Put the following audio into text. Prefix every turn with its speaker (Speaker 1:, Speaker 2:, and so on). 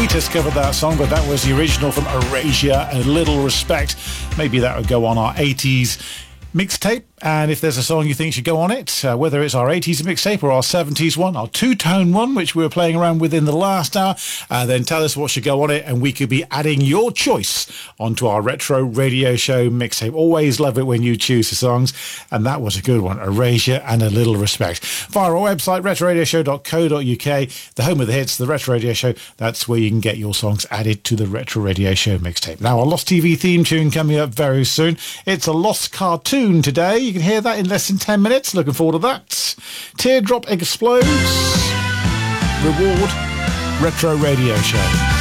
Speaker 1: We discovered that song, but that was the original from Erasure, A Little Respect. Maybe that would go on our 80s mixtape. And if there's a song you think should go on it, whether it's our 80s mixtape or our 70s one, our two-tone one, which we were playing around with in the last hour, then tell us what should go on it, and we could be adding your choice onto our Retro Radio Show mixtape. Always love it when you choose the songs, and that was a good one, Erasure and A Little Respect. Via our website, retroradioshow.co.uk, the home of the hits, the Retro Radio Show. That's where you can get your songs added to the Retro Radio Show mixtape. Now, our Lost TV theme tune coming up very soon. It's a Lost cartoon today. You can hear that in less than 10 minutes. Looking forward to that. Teardrop Explodes. Reward. Retro Radio Show.